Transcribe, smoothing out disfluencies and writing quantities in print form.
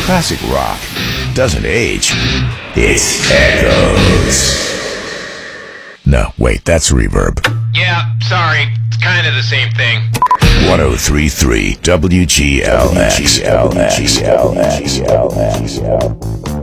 Classic rock doesn't age. It echoes. No, wait, that's reverb. Yeah, sorry. It's kind of the same thing. 1033 WGLX.